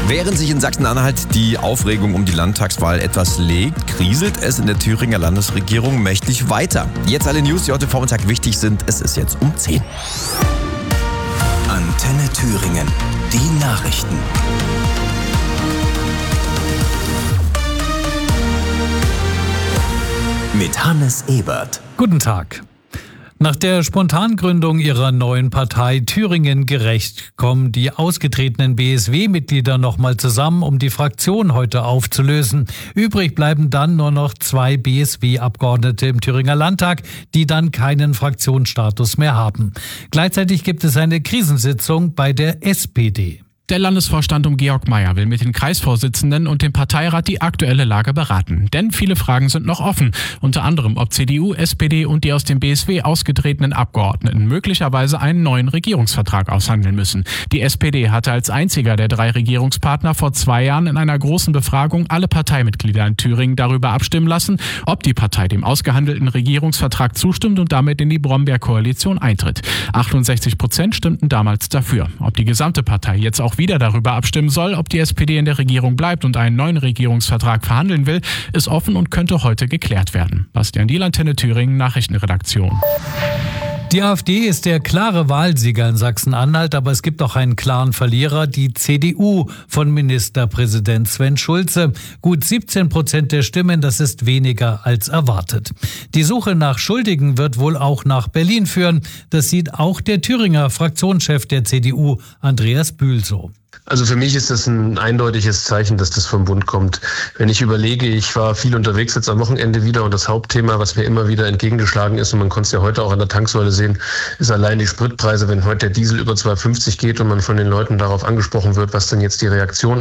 Während sich in Sachsen-Anhalt die Aufregung um die Landtagswahl etwas legt, kriselt es in der Thüringer Landesregierung mächtig weiter. Jetzt alle News, die heute Vormittag wichtig sind. Es ist jetzt um 10. Antenne Thüringen. Die Nachrichten. Mit Hannes Ebert. Guten Tag. Nach der Spontangründung ihrer neuen Partei Thüringen gerecht kommen die ausgetretenen BSW-Mitglieder nochmal zusammen, um die Fraktion heute aufzulösen. Übrig bleiben dann nur noch 2 BSW-Abgeordnete im Thüringer Landtag, die dann keinen Fraktionsstatus mehr haben. Gleichzeitig gibt es eine Krisensitzung bei der SPD. Der Landesvorstand um Georg Mayer will mit den Kreisvorsitzenden und dem Parteirat die aktuelle Lage beraten. Denn viele Fragen sind noch offen. Unter anderem, ob CDU, SPD und die aus dem BSW ausgetretenen Abgeordneten möglicherweise einen neuen Regierungsvertrag aushandeln müssen. Die SPD hatte als einziger der 3 Regierungspartner vor 2 Jahren in einer großen Befragung alle Parteimitglieder in Thüringen darüber abstimmen lassen, ob die Partei dem ausgehandelten Regierungsvertrag zustimmt und damit in die Brombeer-Koalition eintritt. 68% stimmten damals dafür. Ob die gesamte Partei jetzt auch wieder darüber abstimmen soll, ob die SPD in der Regierung bleibt und einen neuen Regierungsvertrag verhandeln will, ist offen und könnte heute geklärt werden. Bastian Diel, Antenne Thüringen, Nachrichtenredaktion. Die AfD ist der klare Wahlsieger in Sachsen-Anhalt, aber es gibt auch einen klaren Verlierer, die CDU von Ministerpräsident Sven Schulze. Gut 17% der Stimmen, das ist weniger als erwartet. Die Suche nach Schuldigen wird wohl auch nach Berlin führen. Das sieht auch der Thüringer Fraktionschef der CDU, Andreas Bühl, so. Also für mich ist das ein eindeutiges Zeichen, dass das vom Bund kommt. Wenn ich überlege, ich war viel unterwegs jetzt am Wochenende wieder und das Hauptthema, was mir immer wieder entgegengeschlagen ist, und man konnte es ja heute auch an der Tanksäule sehen, ist allein die Spritpreise. Wenn heute der Diesel über 2,50 geht und man von den Leuten darauf angesprochen wird, was denn jetzt die Reaktion